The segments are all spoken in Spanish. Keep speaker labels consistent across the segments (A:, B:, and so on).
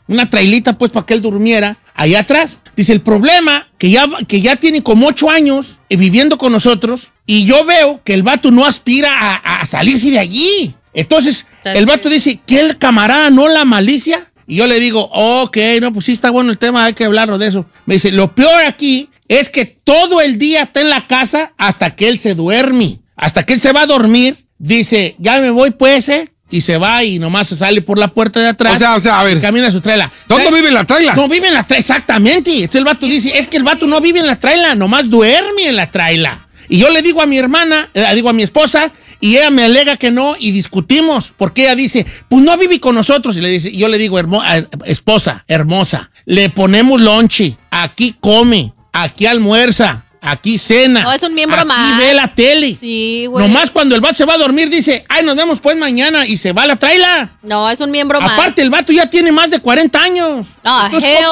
A: una trailita pues para que él durmiera allá atrás. Dice, el problema que ya tiene como 8 años viviendo con nosotros y yo veo que el vato no aspira a salirse de allí. Entonces, el vato dice, ¿que el camarada no la malicia? Y yo le digo, ok, no, pues sí está bueno el tema, hay que hablarlo de eso. Me dice, lo peor aquí es que todo el día está en la casa hasta que él se duerme. Hasta que él se va a dormir, dice, ya me voy pues, y se va y nomás se sale por la puerta de atrás.
B: O sea, a ver.
A: Y camina a su traila.
B: ¿Dónde vive en la traila?
A: No vive en la traila, exactamente. Entonces el vato dice, es que el vato no vive en la traila, nomás duerme en la traila. Y yo le digo a mi hermana, digo a mi esposa, y ella me alega que no, y discutimos, porque ella dice, pues no vive con nosotros. Y yo le digo, esposa, hermosa, le ponemos lonche, aquí come, aquí almuerza, aquí cena.
C: No, es un miembro
A: aquí
C: más.
A: Aquí ve la tele.
C: Sí, güey.
A: Nomás cuando el vato se va a dormir dice, ay, nos vemos pues mañana, y se va a la traila.
C: No, es un miembro más.
A: Aparte, el vato ya tiene más de 40 años.
C: No,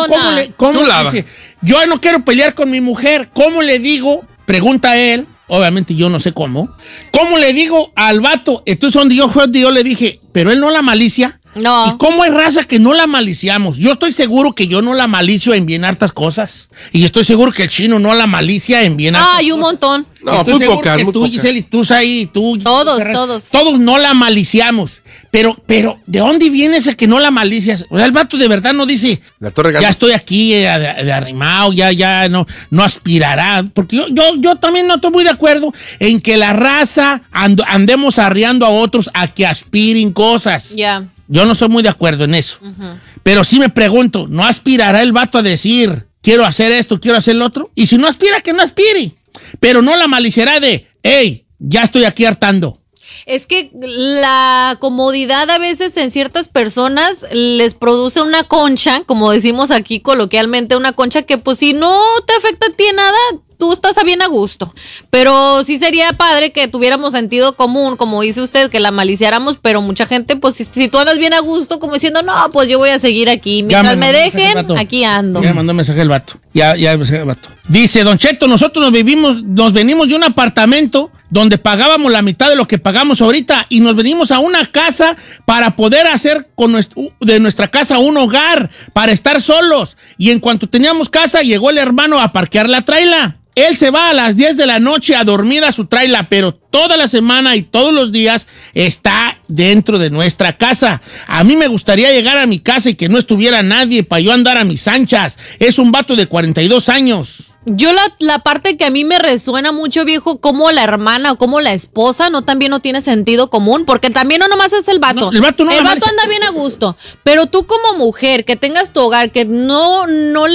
A: ¿Cómo dice? Yo no quiero pelear con mi mujer. ¿Cómo le digo? Pregunta él. Obviamente yo no sé cómo. ¿Cómo le digo al vato? Entonces donde yo le dije, pero él no la malicia.
C: No.
A: ¿Y cómo es raza que no la maliciamos? Yo estoy seguro que yo no la malicio en bien hartas cosas. Y estoy seguro que el chino no la malicia en bien hartas cosas.
C: Hay un montón.
B: No, muy pocas, muy
A: tú,
B: pocas.
A: Giselle, y tú, Saí, tú.
C: Todos.
A: Todos no la maliciamos. Pero, ¿de dónde viene ese que no la malicias? O sea, el vato de verdad no dice,
B: La Torre
A: ya estoy aquí de arrimado, ya no aspirará. Porque yo también no estoy muy de acuerdo en que la raza andemos arreando a otros a que aspiren cosas.
C: Ya. Yeah.
A: Yo no soy muy de acuerdo en eso. Uh-huh. Pero sí me pregunto, ¿no aspirará el vato a decir, quiero hacer esto, quiero hacer lo otro? Y si no aspira, que no aspire. Pero no la maliciará de, hey, ya estoy aquí hartando.
C: Es que la comodidad a veces en ciertas personas les produce una concha, como decimos aquí coloquialmente, una concha que pues si no te afecta a ti en nada, tú estás bien a gusto. Pero sí sería padre que tuviéramos sentido común, como dice usted, que la maliciáramos, pero mucha gente, pues si tú andas bien a gusto, como diciendo, no, pues yo voy a seguir aquí. Mientras me dejen, aquí ando.
A: Ya me mandó mensaje el vato. Ya mensaje el vato. Dice, Don Cheto, nosotros nos venimos de un apartamento donde pagábamos la mitad de lo que pagamos ahorita y nos venimos a una casa para poder hacer de nuestra casa un hogar, para estar solos. Y en cuanto teníamos casa, llegó el hermano a parquear la traila. Él se va a las 10 de la noche a dormir a su traila, pero toda la semana y todos los días está dentro de nuestra casa. A mí me gustaría llegar a mi casa y que no estuviera nadie para yo andar a mis anchas. Es un vato de 42 años.
C: Yo la parte que a mí me resuena mucho, viejo, como la hermana o como la esposa también no tiene sentido común, porque también no nomás es el vato.
A: No, el vato
C: anda bien a gusto, pero tú como mujer, que tengas tu hogar, que no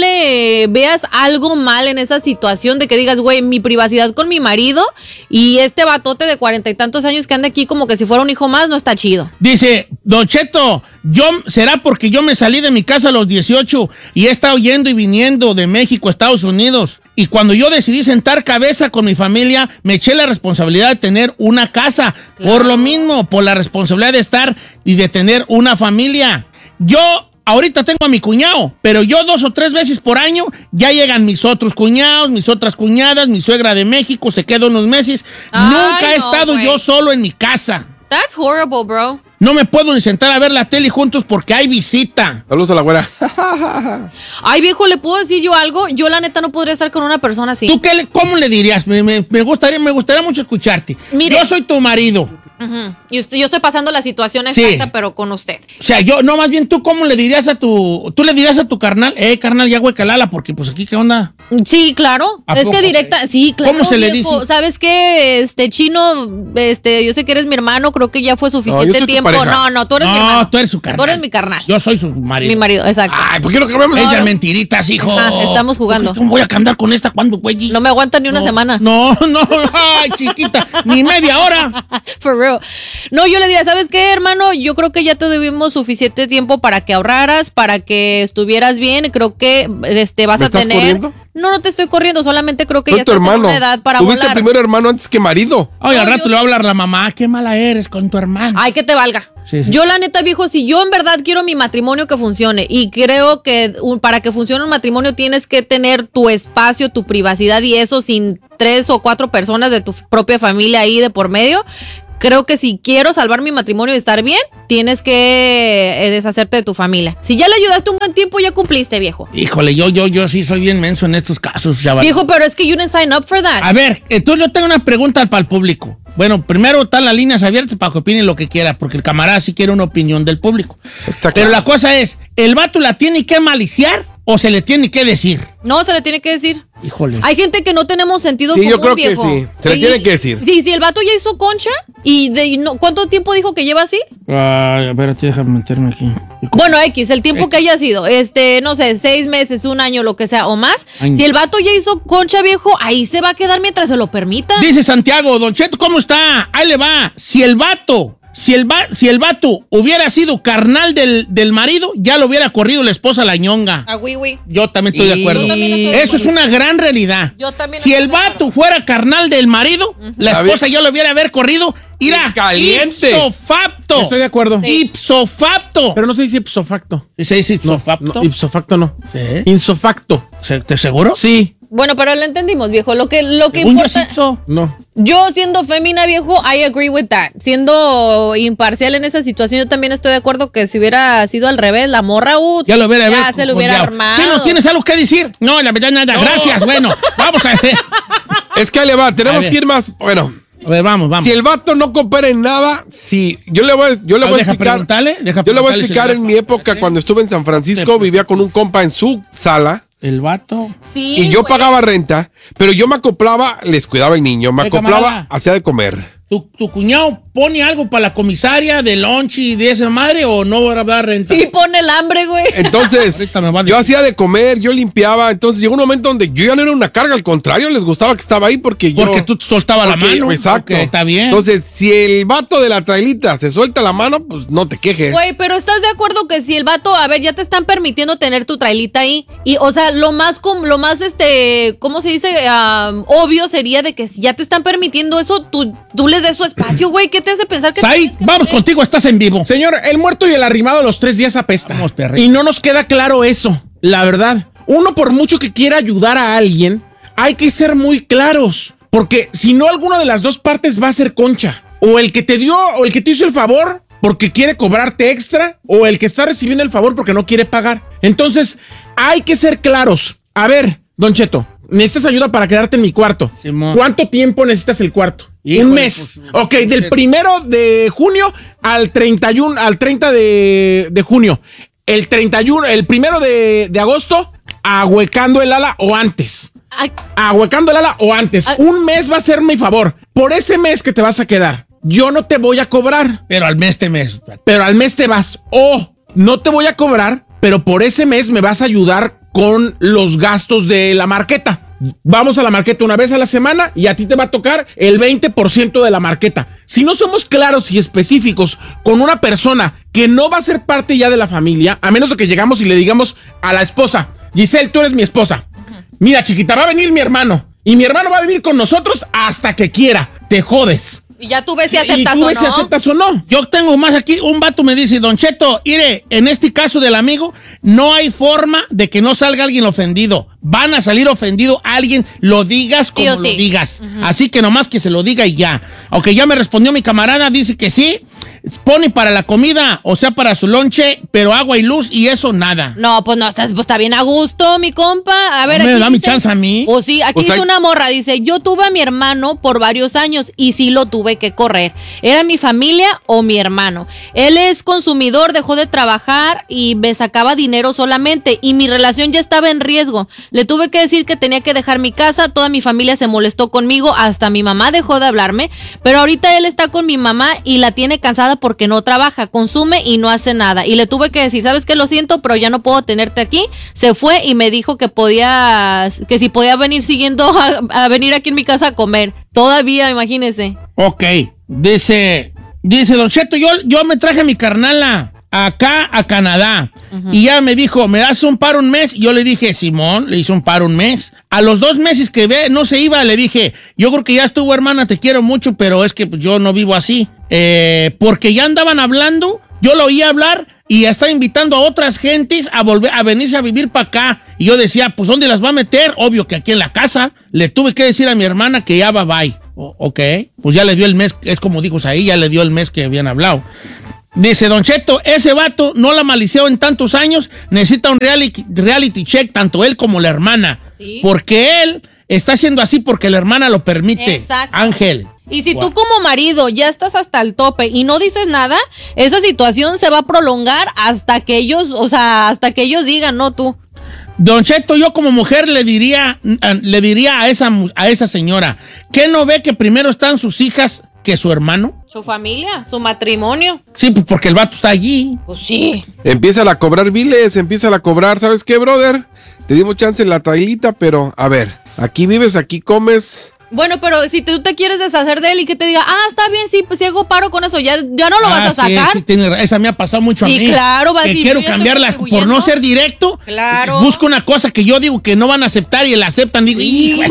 C: le veas algo mal en esa situación de que digas, güey, mi privacidad con mi marido y este batote de 40 y tantos años que anda aquí como que si fuera un hijo más, no está chido.
A: Dice, Don Cheto, será porque yo me salí de mi casa a los 18 y he estado yendo y viniendo de México a Estados Unidos. Y cuando yo decidí sentar cabeza con mi familia, me eché la responsabilidad de tener una casa. Claro. Por lo mismo, por la responsabilidad de estar y de tener una familia. Yo ahorita tengo a mi cuñado, pero yo 2 o 3 veces por año ya llegan mis otros cuñados, mis otras cuñadas, mi suegra de México, se queda unos meses. Nunca he estado yo solo en mi casa.
C: That's horrible, bro.
A: No me puedo ni sentar a ver la tele juntos porque hay visita.
B: Saludos a la güera.
C: Ay, viejo, ¿le puedo decir yo algo? Yo, la neta, no podría estar con una persona así.
A: ¿Tú cómo le dirías? Me gustaría mucho escucharte.
C: Mire,
A: yo soy tu marido.
C: Uh-huh. Y yo estoy pasando la situación exacta, pero con usted.
A: O sea, más bien, ¿tú cómo le dirías a tu carnal? Carnal, ya huecalala, porque pues aquí, ¿qué onda?
C: Sí, claro. Es que directa, sí, claro.
A: ¿Cómo se le dice?
C: ¿Sabes qué? Chino, yo sé que eres mi hermano, creo que ya fue suficiente tiempo. No, tú eres mi hermano.
A: No, tú eres su carnal.
C: Tú eres mi carnal.
A: Yo soy su marido.
C: Mi marido, exacto.
B: Ay, ¿por qué no cambiamos?
A: Ella mentiritas, hijo.
C: Estamos jugando.
A: ¿Cómo voy a andar con esta cuando, güey?
C: No me aguanta ni una semana.
A: No, ay, chiquita, ni media hora.
C: For real. No, yo le diría, ¿sabes qué, hermano? Yo creo que ya te debimos suficiente tiempo para que ahorraras, para que estuvieras bien. Creo que vas a tener.
B: ¿Corriendo?
C: No te estoy corriendo, solamente creo que ya estás
B: hermano.
C: en una edad para
B: Tuviste
C: volar.
B: primero hermano antes que marido.
A: Oye, al rato le va a hablar la mamá, qué mala eres con tu hermano.
C: Ay, que te valga.
A: Sí.
C: Yo, la neta, viejo, si yo en verdad quiero mi matrimonio que funcione y creo que para que funcione un matrimonio tienes que tener tu espacio, tu privacidad y eso sin 3 o 4 personas de tu propia familia ahí de por medio. creo que si quiero salvar mi matrimonio y estar bien, tienes que deshacerte de tu familia. Si ya le ayudaste un buen tiempo, ya cumpliste, viejo.
A: Híjole, yo sí soy bien menso en estos casos, chaval.
C: Viejo, pero es que you didn't sign up for that.
A: A ver, entonces yo tengo una pregunta para el público. Bueno, primero están las líneas abiertas para que opinen lo que quiera, porque el camarada sí quiere una opinión del público.
B: Está
A: Pero
B: claro.
A: la cosa es, ¿el vato la tiene que maliciar o se le tiene que decir?
C: No, se le tiene que decir.
A: Híjole.
C: Hay gente que no tenemos sentido
B: Sí,
C: común,
B: yo creo que
C: viejo.
B: sí. Se le tiene que decir.
C: Sí, si el vato ya hizo concha ¿cuánto tiempo dijo que lleva así?
A: A ver, déjame meterme aquí.
C: Bueno, X, el tiempo que haya sido, no sé, 6 meses, 1 año, lo que sea, o más.
A: Ay.
C: Si el vato ya hizo concha, viejo, ahí se va a quedar mientras se lo permita.
A: Dice Santiago, Don Cheto, ¿cómo está? Ahí le va. Si el vato hubiera sido carnal del marido, ya lo hubiera corrido la esposa a la ñonga.
C: Ah, güey.
A: Yo también estoy de acuerdo.
C: Yo también estoy de
A: Eso es
C: acuerdo.
A: una gran realidad.
C: Yo también
A: Si
C: estoy
A: el
C: de acuerdo.
A: vato fuera carnal del marido, la
B: A
A: esposa
B: ver.
A: ya lo hubiera haber corrido. Irá,
B: Caliente.
A: ipso facto.
D: Estoy de acuerdo.
C: Sí.
A: Ipso facto.
D: Pero no se dice ipso facto.
A: ¿Se dice ipso facto?
D: No, ipso facto no.
A: Sí.
D: Ipso facto.
A: ¿Te seguro?
D: Sí.
C: Bueno, pero lo entendimos, viejo. Lo que
A: Según yo,
C: importa.
A: es ipso.
D: No.
C: Yo siendo fémina, viejo, I agree with that. Siendo imparcial en esa situación, yo también estoy de acuerdo que si hubiera sido al revés, la morra,
A: Ya lo hubiera
C: ya se lo hubiera armado.
A: Sí, ¿no tienes algo que decir? No, la verdad nada. Gracias, bueno. Vamos a ver.
B: Es que ahí le va,
A: A
B: tenemos
A: ver.
B: que ir más. Bueno,
A: A ver, vamos.
B: si el vato no coopera en nada, yo le voy a
A: deja
B: explicar.
A: preguntarle,
B: Yo le voy a
A: preguntarle
B: explicar
A: si el
B: en mi época cuando estuve en San Francisco,
A: Sí.
B: vivía con un compa en su sala.
A: El vato.
C: Sí,
B: Y yo
C: güey.
B: pagaba renta, pero yo me acoplaba, les cuidaba el niño, me
A: Oye,
B: acoplaba,
A: camarada.
B: hacía de comer.
A: ¿Tu cuñado pone algo para la comisaria de lunch y de esa madre o no va a dar renta?
C: Sí, pone el hambre, güey.
B: Entonces,
A: Ahorita me va a
B: yo
A: decir.
B: hacía de comer, yo limpiaba. Entonces llegó un momento donde yo ya no era una carga, al contrario, les gustaba que estaba ahí porque yo.
A: Porque tú te soltabas la
B: Porque-
A: mano.
B: Exacto.
A: Ok, está bien.
B: Entonces, si el vato de la trailita se suelta la mano, pues no te quejes.
C: Güey, pero ¿estás de acuerdo que si el vato, a ver, ya te están permitiendo tener tu trailita ahí? Y, o sea, lo más, ¿cómo se dice? Obvio sería de que si ya te están permitiendo eso, tú les des su espacio, güey. ¿Qué te hace pensar que...
A: Said,
C: tienes que
A: vamos
C: hacer?
A: contigo, estás en vivo.
D: Señor, el muerto y el arrimado los 3 días apesta.
A: Vamos, perrito.
D: Y no nos queda claro eso, la verdad. Uno, por mucho que quiera ayudar a alguien, hay que ser muy claros. Porque si no, alguna de las dos partes va a ser concha. O el que te dio, o el que te hizo el favor porque quiere cobrarte extra, o el que está recibiendo el favor porque no quiere pagar. Entonces, hay que ser claros. A ver, Don Cheto, necesitas ayuda para quedarte en mi cuarto.
A: Simón.
D: ¿Cuánto tiempo necesitas el cuarto?
A: Híjole,
D: Un mes.
A: pues,
D: Ok,
A: no
D: del
A: sé.
D: 1 de junio al 30 de junio. El 1 de agosto, ahuecando el ala o antes.
C: Ay,
D: Ahuecando el ala o antes.
C: Ay.
D: Un mes va a ser mi favor. Por ese mes que te vas a quedar, yo no te voy a cobrar,
A: Pero al mes te mes.
D: pero al mes te vas. O no te voy a cobrar, pero por ese mes me vas a ayudar con los gastos de la marqueta. Vamos a la marqueta una vez a la semana y a ti te va a tocar el 20% de la marqueta. Si no somos claros y específicos con una persona que no va a ser parte ya de la familia, a menos de que llegamos y le digamos a la esposa, Giselle, tú eres mi esposa. Mira, chiquita, va a venir mi hermano. Y mi hermano va a vivir con nosotros hasta que quiera. Te jodes.
C: y ya tú ves si
D: Y
C: aceptas
D: tú
C: o
D: ves si
C: no.
D: aceptas o no.
A: Yo tengo más aquí, un vato me dice, Don Cheto, mire, en este caso del amigo, no hay forma de que no salga alguien ofendido. Van a salir ofendido a alguien, lo digas como
C: Sí o
A: lo
C: sí.
A: digas. Así que nomás que se lo diga y ya. Aunque ya me respondió mi camarada, dice que sí, pone para la comida, o sea, para su lonche, pero agua y luz y eso nada.
C: No, pues no, pues está bien a gusto, mi compa. A ver,
A: Hombre,
C: aquí
A: da mi
C: dice-
A: chance a mí.
C: O sí, aquí
B: Pues
C: dice
B: hay-
C: una morra, dice, yo tuve a mi hermano por varios años y sí lo tuve que correr. Era mi familia o mi hermano. Él es consumidor, dejó de trabajar y me sacaba dinero solamente y mi relación ya estaba en riesgo. Le tuve que decir que tenía que dejar mi casa, toda mi familia se molestó conmigo, hasta mi mamá dejó de hablarme, pero ahorita él está con mi mamá y la tiene cansada porque no trabaja, consume y no hace nada. Y le tuve que decir, ¿sabes qué? Lo siento, pero ya no puedo tenerte aquí. Se fue y me dijo que que si podía venir siguiendo a venir aquí en mi casa a comer. Todavía, imagínese.
A: Ok, dice Don Cheto, yo me traje a mi carnala acá a Canadá y ya me dijo, ¿me das un paro un mes? Yo le dije, Simón, le hice un paro un mes. A los 2 meses que no se iba, le dije, yo creo que ya estuvo, hermana, te quiero mucho, pero es que pues, yo no vivo así. Porque ya andaban hablando, yo lo oía hablar y ya está invitando a otras gentes a venirse a vivir para acá. Y yo decía, pues, ¿dónde las va a meter? Obvio que aquí en la casa. Le tuve que decir a mi hermana que ya bye. Ok, pues ya le dio el mes, es como dijo ahí, ya le dio el mes que habían hablado. Dice, Don Cheto, ese vato no la malició en tantos años, necesita un reality check, tanto él como la hermana. ¿Sí? Porque él está haciendo así porque la hermana lo permite.
C: Exacto.
A: Ángel.
C: Y si tú como marido ya estás hasta el tope y no dices nada, esa situación se va a prolongar hasta que ellos, hasta que ellos digan, no tú.
A: Don Cheto, yo como mujer le diría a esa señora, ¿qué no ve que primero están sus hijas que su hermano?
C: Su familia, su matrimonio.
A: Sí, pues porque el vato está allí.
C: Pues sí.
B: Empiezan a cobrar biles, empiezan a cobrar, ¿sabes qué, brother? Te dimos chance en la trailita, pero a ver, aquí vives, aquí comes.
C: Bueno, pero si tú te quieres deshacer de él y que te diga, está bien, sí, pues si hago paro con eso, ya no lo vas a sacar.
A: Sí, esa me ha pasado mucho a mí.
C: Sí, claro, va a decir,
A: quiero cambiarlas por no ser directo.
C: Claro.
A: Busco una cosa que yo digo que no van a aceptar y la aceptan. Digo,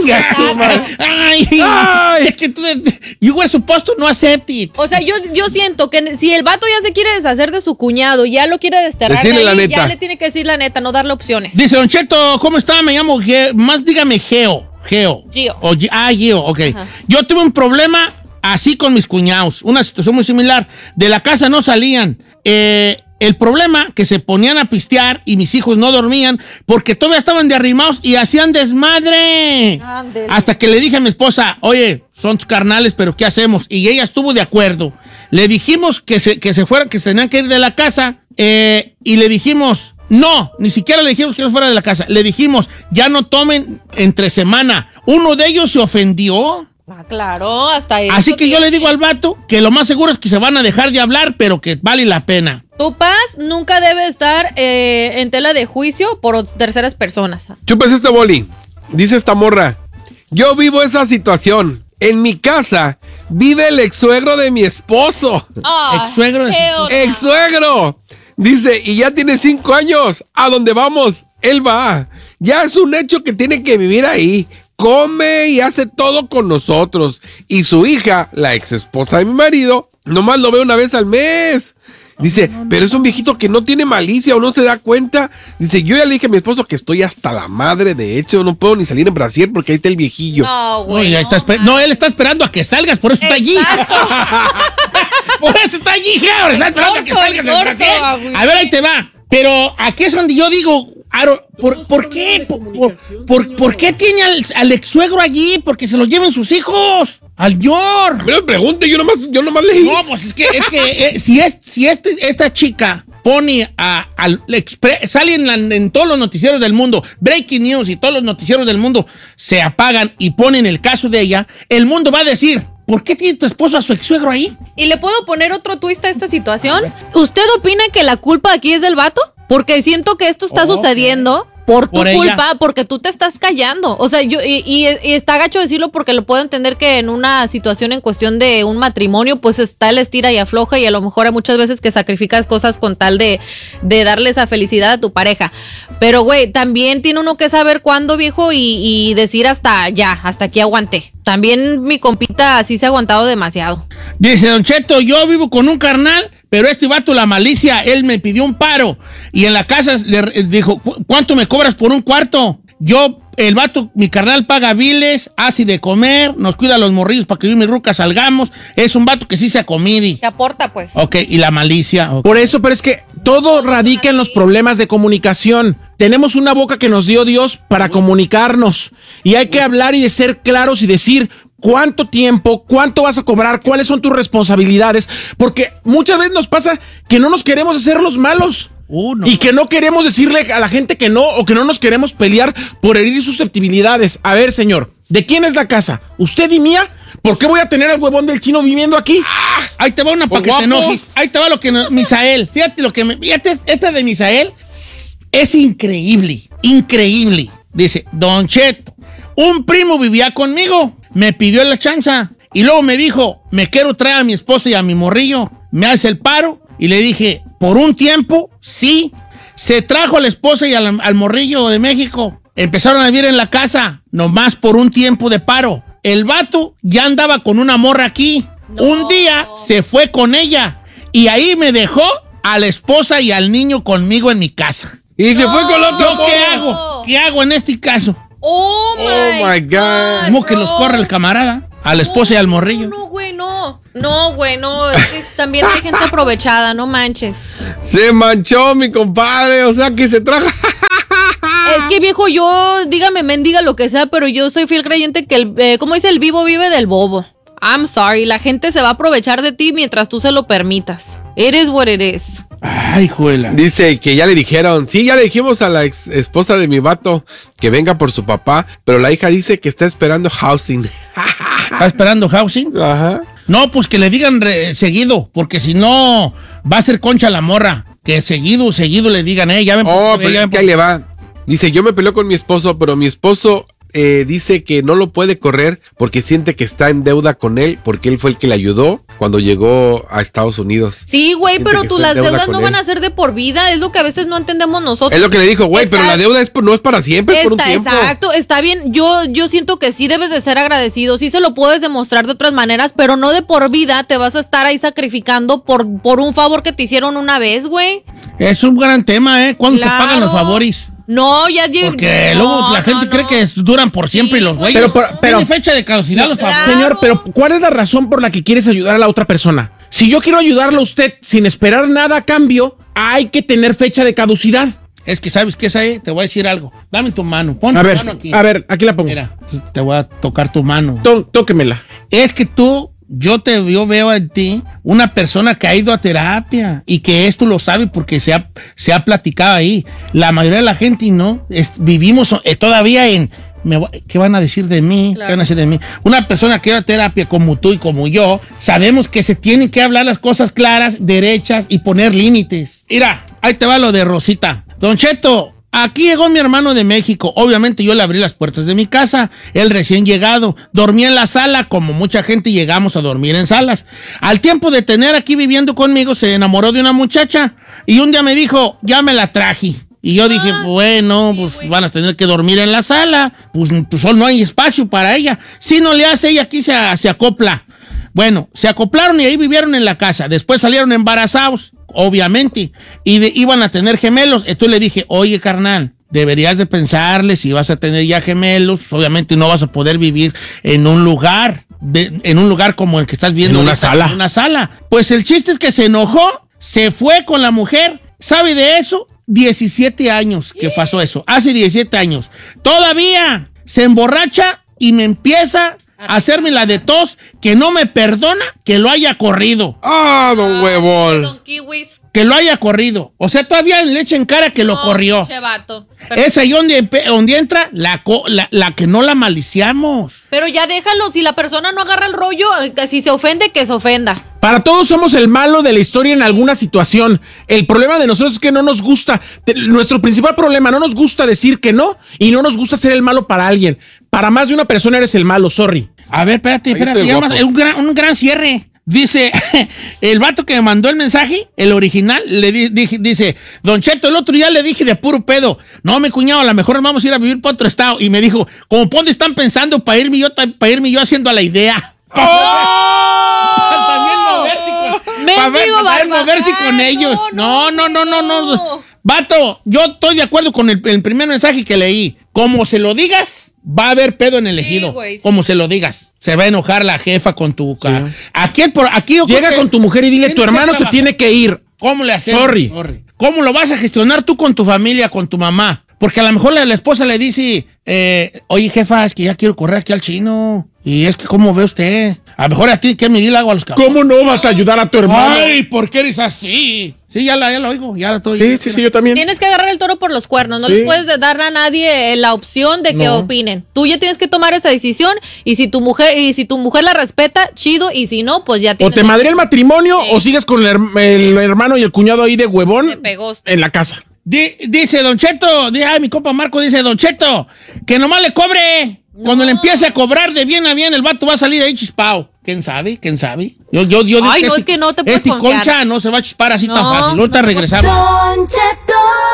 A: es que you were supposed to no accept it.
C: O sea, yo siento que si el vato ya se quiere deshacer de su cuñado, ya lo quiere desterrar
B: decirle
C: de ahí,
B: la neta.
C: ya le tiene que decir la neta, no darle opciones.
A: Dice, Don Cheto, ¿cómo está? Me llamo más dígame Gio.
C: Gio.
A: Gio, ok.
C: Ajá.
A: Yo tuve un problema así con mis cuñados, una situación muy similar. De la casa no salían. El problema que se ponían a pistear y mis hijos no dormían porque todavía estaban de arrimados y hacían desmadre.
C: Ándele.
A: Hasta que le dije a mi esposa, oye, son tus carnales, pero ¿qué hacemos? Y ella estuvo de acuerdo. Le dijimos que se fuera, que se tenían que ir de la casa y le dijimos... No, ni siquiera le dijimos que no fuera de la casa. Le dijimos, ya no tomen entre semana. Uno de ellos se ofendió.
C: Claro, hasta eso.
A: Así que yo le digo al vato que lo más seguro es que se van a dejar de hablar, pero que vale la pena.
C: Tu paz nunca debe estar en tela de juicio por terceras personas.
B: Chupes este boli. Dice esta morra, yo vivo esa situación. En mi casa vive el ex-suegro de mi esposo.
A: Ex-suegro de su esposo.
B: ¡Ex-suegro! Dice, y ya tiene 5 años. A donde vamos, él va. Ya es un hecho que tiene que vivir ahí. Come y hace todo con nosotros. Y su hija, la ex esposa de mi marido, nomás lo ve una vez al mes. Dice, pero es un viejito que no tiene malicia o no se da cuenta. Dice, yo ya le dije a mi esposo que estoy hasta la madre. De hecho, no puedo ni salir en brasier porque ahí está el viejillo.
C: No, güey.
A: No, él está esperando a que salgas, por eso está allí. Por eso está allí, George. Está esperando a que salgas en brasier. A ver, ahí te va. Pero aquí es donde yo digo, Aro, ¿por qué? ¿Por qué tiene al ex suegro allí? Porque se lo lleven sus hijos. Al George.
B: No me pregunte, yo nomás leí.
A: No, pues es que si esta chica pone salen en todos los noticieros del mundo, Breaking News y todos los noticieros del mundo se apagan y ponen el caso de ella, el mundo va a decir, ¿por qué tiene tu esposo a su ex suegro ahí?
C: ¿Y le puedo poner otro twist a esta situación? ¿Usted opina que la culpa aquí es del vato? Porque siento que esto está sucediendo por tu culpa, porque tú te estás callando. O sea, y está gacho decirlo porque lo puedo entender que en una situación en cuestión de un matrimonio, pues está el estira y afloja y a lo mejor hay muchas veces que sacrificas cosas con tal de darle esa felicidad a tu pareja. Pero, güey, también tiene uno que saber cuándo, viejo, y decir hasta aquí aguanté. También mi compita así se ha aguantado demasiado.
A: Dice, Don Cheto, yo vivo con un carnal, pero este vato, la malicia, él me pidió un paro. Y en la casa le dijo, ¿cuánto me cobras por un cuarto? El vato, mi carnal paga biles, hace de comer, nos cuida a los morrillos para que yo y mi ruca salgamos. Es un vato que sí se acomide.
C: Se aporta, pues.
A: Ok, y la malicia. Okay.
D: Por eso, pero es que todo radica en los problemas de comunicación. Tenemos una boca que nos dio Dios para comunicarnos. Y hay que hablar y de ser claros y decir cuánto tiempo, cuánto vas a cobrar, cuáles son tus responsabilidades. Porque muchas veces nos pasa que no nos queremos hacer los malos. No. Y que no queremos decirle a la gente que no, o que no nos queremos pelear por herir susceptibilidades. A ver, señor, ¿de quién es la casa? ¿Usted y mía? ¿Por qué voy a tener al huevón del chino viviendo aquí?
A: Ahí te va una para que te enojes. Ahí te va lo que Misael. Fíjate esta de Misael es increíble, increíble. Dice, Don Cheto, un primo vivía conmigo, me pidió la chanza y luego me dijo, me quiero traer a mi esposa y a mi morrillo, me hace el paro. Y le dije, por un tiempo, sí. Se trajo a la esposa y al morrillo de México. Empezaron a vivir en la casa, nomás por un tiempo de paro. El vato ya andaba con una morra aquí. No. Un día se fue con ella y ahí me dejó a la esposa y al niño conmigo en mi casa.
B: Y se fue con otro.
A: ¿Yo qué hago? ¿Qué hago en este caso?
C: Oh my God.
A: ¿Cómo que los corre el camarada? a la esposa y al morrillo.
C: No, güey, no. No, güey, no. Es que también hay gente aprovechada, no manches.
B: Se manchó mi compadre, o sea que se trajo.
C: Es que, viejo, yo, dígame, mendiga lo que sea, pero yo soy fiel creyente que como dice, el vivo vive del bobo. I'm sorry, la gente se va a aprovechar de ti mientras tú se lo permitas. It is what it is.
A: Ay, juela.
B: Dice que ya le dijeron, sí, ya le dijimos a la ex esposa de mi vato que venga por su papá, pero la hija dice que está esperando housing.
A: ¿Está esperando housing?
B: Ajá.
A: No, pues que le digan seguido, porque si no va a ser concha la morra. Que seguido le digan, ya ven.
B: Pero es que ahí le va. Dice, yo me peleo con mi esposo, pero mi esposo dice que no lo puede correr porque siente que está en deuda con él, porque él fue el que le ayudó cuando llegó a Estados Unidos.
C: Sí, güey, pero las deudas no van a ser de por vida, es lo que a veces no entendemos nosotros.
B: Es lo que le dijo, güey, pero la deuda no es para siempre, por un tiempo.
C: Exacto, está bien, yo siento que sí debes de ser agradecido, sí se lo puedes demostrar de otras maneras, pero no de por vida te vas a estar ahí sacrificando por un favor que te hicieron una vez, güey.
A: Es un gran tema, ¿Cuándo se pagan los favores?
C: No, ya
A: porque luego la gente cree que duran por siempre, sí, los güeyes. Pero tiene fecha de caducidad los favores.
D: Señor, pero ¿cuál es la razón por la que quieres ayudar a la otra persona? Si yo quiero ayudarlo a usted sin esperar nada a cambio, hay que tener fecha de caducidad.
A: Es que, ¿sabes qué es ahí? Te voy a decir algo. Dame tu mano. Pon tu mano aquí.
D: A ver, aquí la pongo.
A: Mira, te voy a tocar tu mano.
D: Tóquemela.
A: Es que yo veo en ti una persona que ha ido a terapia y que esto lo sabe porque se ha platicado ahí. La mayoría de la gente no. Vivimos todavía en... ¿Qué van a decir de mí? Claro. ¿Qué van a decir de mí? Una persona que va a terapia como tú y como yo, sabemos que se tienen que hablar las cosas claras, derechas y poner límites. Mira, ahí te va lo de Rosita. Don Cheto, aquí llegó mi hermano de México. Obviamente yo le abrí las puertas de mi casa. Él recién llegado. Dormía en la sala, como mucha gente llegamos a dormir en salas. Al tiempo de tener aquí viviendo conmigo, se enamoró de una muchacha. Y un día me dijo, ya me la traje. Y yo dije, bueno, pues van a tener que dormir en la sala. Pues no hay espacio para ella. Si no le hace, ella aquí se acopla. Bueno, se acoplaron y ahí vivieron en la casa. Después salieron embarazados, obviamente. Y iban a tener gemelos. Entonces le dije, oye, carnal, deberías de pensarle si vas a tener ya gemelos. Obviamente no vas a poder vivir en un lugar, como el que estás viendo.
D: En una sala.
A: En una sala. Pues el chiste es que se enojó, se fue con la mujer. ¿Sabe de eso? 17 años que pasó eso. Hace 17 años. Todavía se emborracha y me empieza a hacerme la de tos, que no me perdona que lo haya corrido.
B: ¡Ah, don huevón!
C: Don Kiwis.
A: Que lo haya corrido. O sea, todavía le echa en cara que lo corrió.
C: Chevato.
A: Es ahí donde entra la que no la maliciamos.
C: Pero ya déjalo, si la persona no agarra el rollo, si se ofende, que se ofenda.
D: Para todos somos el malo de la historia en alguna situación. El problema de nosotros es que no nos gusta. Nuestro principal problema, no nos gusta decir que no y no nos gusta ser el malo para alguien. Para más de una persona eres el malo, sorry.
A: A ver, espérate. Un gran cierre. Dice, el vato que me mandó el mensaje, el original, dice, Don Cheto, el otro día le dije de puro pedo, no, mi cuñado, a lo mejor vamos a ir a vivir para otro estado. Y me dijo, ¿cómo dónde están pensando para irme yo haciendo la idea? Para moverse con ellos. No. Vato, yo estoy de acuerdo con el primer mensaje que leí. Como se lo digas, va a haber pedo en el ejido. Sí, güey, sí. Como se lo digas. Se va a enojar la jefa con tu... Sí. Aquí
D: llega con tu mujer y dile, tu hermano se tiene que ir.
A: ¿Cómo le hacemos?
D: Sorry.
A: ¿Cómo lo vas a gestionar tú con tu familia, con tu mamá? Porque a lo mejor la esposa le dice, oye, jefa, es que ya quiero correr aquí al chino. Y es que, ¿cómo ve usted? A lo mejor a ti, ¿qué me hago a los cabros?
D: ¿Cómo no vas a ayudar a tu hermano?
A: Ay, ¿por qué eres así? Sí, ya lo oigo, ya la estoy.
D: Sí, yo también.
C: Tienes que agarrar el toro por los cuernos, no les puedes dar a nadie la opción de que opinen. Tú ya tienes que tomar esa decisión y si tu mujer la respeta, chido, y si no, pues ya tienes.
D: O te madría el matrimonio o sigues con el hermano y el cuñado ahí de huevón en la casa.
A: Dice Don Cheto, mi compa Marco dice, Don Cheto, que nomás le cobre. Cuando le empiece a cobrar de bien a bien, el vato va a salir ahí chispao. ¿Quién sabe? Yo
C: Ay, no, es que no te puedes confiar.
A: Concha no se va a chispar así tan fácil. Ahorita regresamos.
E: Don Cheto.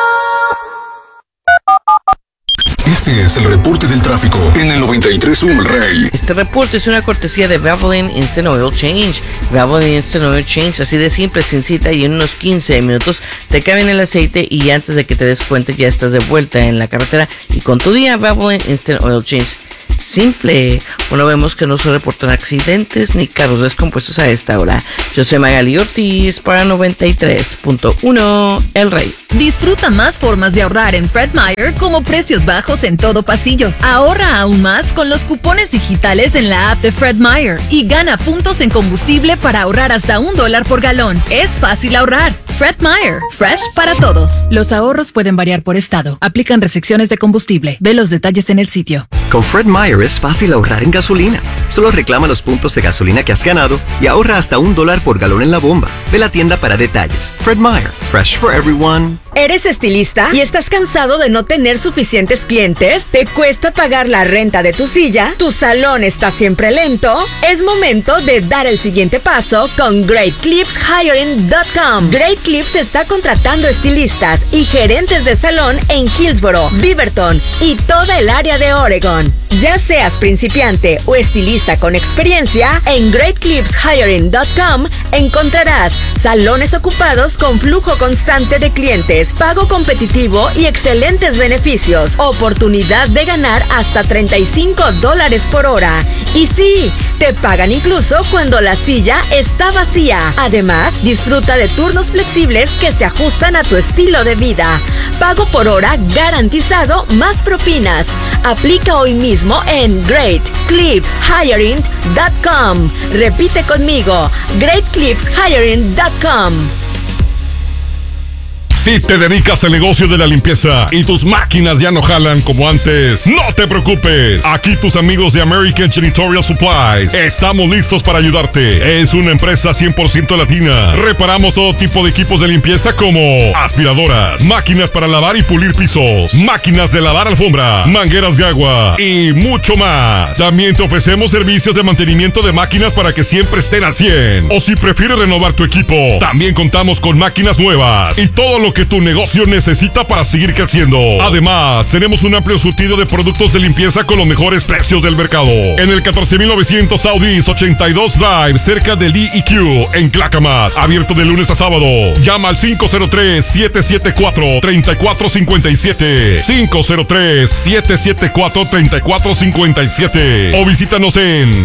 F: Este es el reporte del tráfico en el 93.1 El Rey.
G: Este reporte es una cortesía de Valvoline Instant Oil Change. Valvoline Instant Oil Change, así de simple, sin cita, y en unos 15 minutos te caben el aceite y antes de que te des cuenta ya estás de vuelta en la carretera y con tu día. Valvoline Instant Oil Change. Simple. Bueno, vemos que no se reportan accidentes ni carros descompuestos a esta hora. Yo soy Magali Ortiz para 93.1 El Rey.
E: Disfruta más formas de ahorrar en Fred Meyer como precios bajos en todo pasillo. Ahorra aún más con los cupones digitales en la app de Fred Meyer y gana puntos en combustible para ahorrar hasta $1 por galón. Es fácil ahorrar. Fred Meyer, fresh para todos. Los ahorros pueden variar por estado. Aplican restricciones de combustible. Ve los detalles en el sitio.
H: Con Fred Meyer es fácil ahorrar en gasolina. Solo reclama los puntos de gasolina que has ganado y ahorra hasta $1 por galón en la bomba. Ve la tienda para detalles. Fred Meyer, fresh for everyone.
I: ¿Eres estilista y estás cansado de no tener suficientes clientes? ¿Te cuesta pagar la renta de tu silla? ¿Tu salón está siempre lento? Es momento de dar el siguiente paso con GreatClipsHiring.com. Great Clips está contratando estilistas y gerentes de salón en Hillsboro, Beaverton y toda el área de Oregon. Ya seas principiante o estilista con experiencia, en GreatClipsHiring.com encontrarás salones ocupados con flujo constante de clientes, pago competitivo y excelentes beneficios, oportunidad de ganar hasta $35 por hora. Y sí, te pagan incluso cuando la silla está vacía. Además, disfruta de turnos flexibles que se ajustan a tu estilo de vida. Pago por hora garantizado más propinas. Aplica hoy mismo en GreatClipsHiring.com. Repite conmigo, GreatClipsHiring.com.
F: Si te dedicas al negocio de la limpieza y tus máquinas ya no jalan como antes, no te preocupes. Aquí tus amigos de American Janitorial Supplies estamos listos para ayudarte. Es una empresa 100% latina. Reparamos todo tipo de equipos de limpieza como aspiradoras, máquinas para lavar y pulir pisos, máquinas de lavar alfombra, mangueras de agua y mucho más. También te ofrecemos servicios de mantenimiento de máquinas para que siempre estén al 100. O si prefieres renovar tu equipo, también contamos con máquinas nuevas y todo lo que tu negocio necesita para seguir creciendo. Además, tenemos un amplio surtido de productos de limpieza con los mejores precios del mercado. En el 14900 Southeast 82 Drive, cerca del EQ, en Clackamas. Abierto de lunes a sábado. Llama al 503-774-3457. 503-774-3457. O visítanos en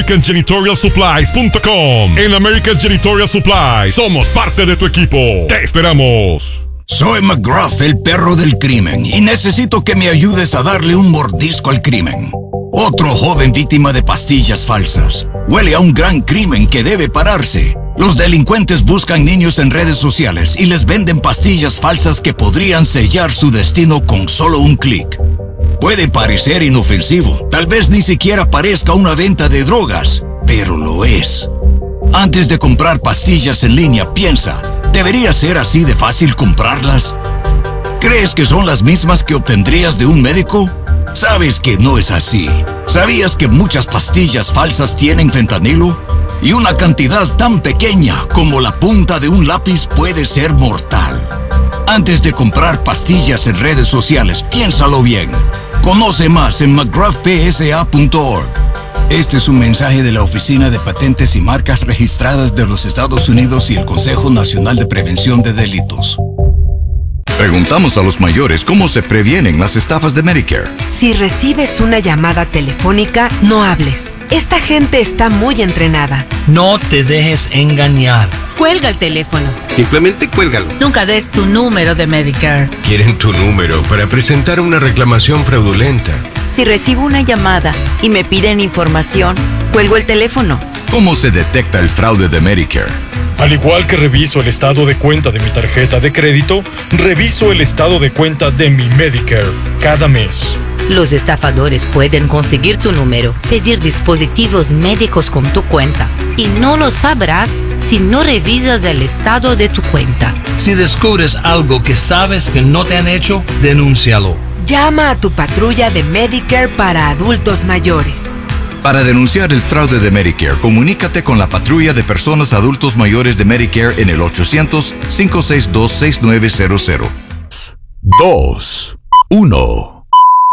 F: AmericanJanitorialSupplies.com. En American Janitorial Supplies somos parte de tu equipo. Te esperamos.
J: Soy McGruff, el perro del crimen, y necesito que me ayudes a darle un mordisco al crimen. Otro joven víctima de pastillas falsas. Huele a un gran crimen que debe pararse. Los delincuentes buscan niños en redes sociales y les venden pastillas falsas que podrían sellar su destino con solo un clic. Puede parecer inofensivo, tal vez ni siquiera parezca una venta de drogas, pero lo es. Antes de comprar pastillas en línea, piensa, ¿debería ser así de fácil comprarlas? ¿Crees que son las mismas que obtendrías de un médico? Sabes que no es así. ¿Sabías que muchas pastillas falsas tienen fentanilo? Y una cantidad tan pequeña como la punta de un lápiz puede ser mortal. Antes de comprar pastillas en redes sociales, piénsalo bien. Conoce más en mcgruffpsa.org. Este es un mensaje de la Oficina de Patentes y Marcas Registradas de los Estados Unidos y el Consejo Nacional de Prevención de Delitos.
F: Preguntamos a los mayores cómo se previenen las estafas de Medicare.
K: Si recibes una llamada telefónica, no hables. Esta gente está muy entrenada.
L: No te dejes engañar.
M: Cuelga el teléfono.
B: Simplemente cuélgalo.
M: Nunca des tu número de Medicare.
N: Quieren tu número para presentar una reclamación fraudulenta.
M: Si recibo una llamada y me piden información, cuelgo el teléfono.
F: ¿Cómo se detecta el fraude de Medicare?
O: Al igual que reviso el estado de cuenta de mi tarjeta de crédito, reviso el estado de cuenta de mi Medicare cada mes.
P: Los estafadores pueden conseguir tu número, pedir dispositivos médicos con tu cuenta, y no lo sabrás si no revisas el estado de tu cuenta.
L: Si descubres algo que sabes que no te han hecho, denúncialo.
K: Llama a tu patrulla de Medicare para adultos mayores.
F: Para denunciar el fraude de Medicare, comunícate con la patrulla de personas adultos mayores de Medicare en el 800-562-6900.
Q: 2, 1.